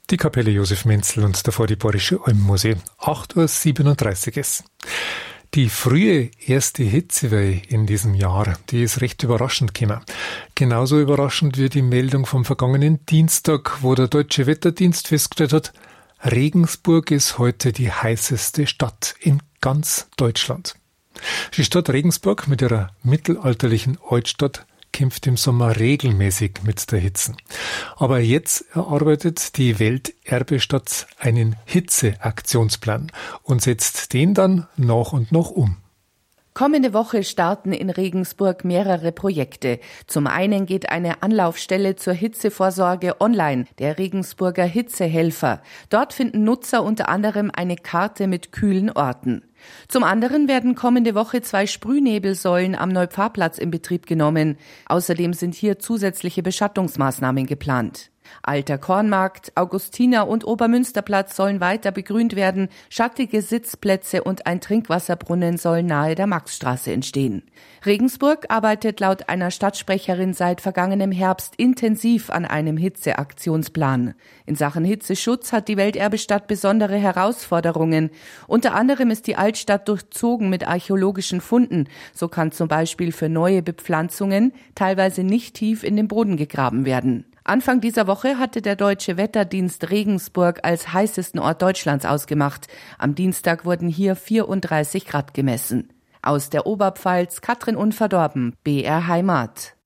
Die Kapelle Josef Menzel und davor die Bayerische Almmusee. 8.37 Uhr ist. Die frühe erste Hitzewelle in diesem Jahr, die ist recht überraschend gekommen. Genauso überraschend wie die Meldung vom vergangenen Dienstag, wo der Deutsche Wetterdienst festgestellt hat, Regensburg ist heute die heißeste Stadt in ganz Deutschland. Die Stadt Regensburg mit ihrer mittelalterlichen Altstadt kämpft im Sommer regelmäßig mit der Hitze. Aber jetzt erarbeitet die Welterbestadt einen Hitzeaktionsplan und setzt den dann nach und nach um. Kommende Woche starten in Regensburg mehrere Projekte. Zum einen geht eine Anlaufstelle zur Hitzevorsorge online, der Regensburger Hitzehelfer. Dort finden Nutzer unter anderem eine Karte mit kühlen Orten. Zum anderen werden kommende Woche 2 Sprühnebelsäulen am Neupfarrplatz in Betrieb genommen. Außerdem sind hier zusätzliche Beschattungsmaßnahmen geplant. Alter Kornmarkt, Augustiner und Obermünsterplatz sollen weiter begrünt werden, schattige Sitzplätze und ein Trinkwasserbrunnen sollen nahe der Maxstraße entstehen. Regensburg arbeitet laut einer Stadtsprecherin seit vergangenem Herbst intensiv an einem Hitzeaktionsplan. In Sachen Hitzeschutz hat die Welterbestadt besondere Herausforderungen. Unter anderem ist die Altstadt durchzogen mit archäologischen Funden. So kann zum Beispiel für neue Bepflanzungen teilweise nicht tief in den Boden gegraben werden. Anfang dieser Woche hatte der Deutsche Wetterdienst Regensburg als heißesten Ort Deutschlands ausgemacht. Am Dienstag wurden hier 34 Grad gemessen. Aus der Oberpfalz Katrin Unverdorben, BR Heimat.